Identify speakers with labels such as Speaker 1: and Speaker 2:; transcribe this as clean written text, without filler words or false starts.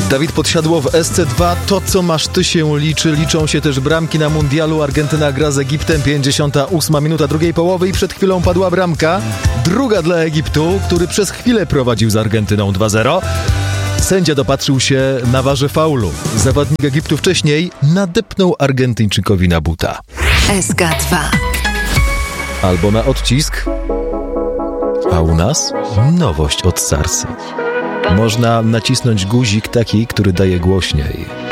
Speaker 1: Dawid Podsiadło w SC2. To, co masz ty, się liczy. Liczą się też bramki na mundialu. Argentyna gra z Egiptem. 58 minuta drugiej połowy i przed chwilą padła bramka. Druga dla Egiptu, który przez chwilę prowadził z Argentyną 2-0. Sędzia dopatrzył się na warze faulu. Zawodnik Egiptu wcześniej nadepnął Argentyńczykowi na buta.
Speaker 2: SK2.
Speaker 1: Albo na odcisk. A u nas nowość od Sarsy. Można nacisnąć guzik taki, który daje głośniej.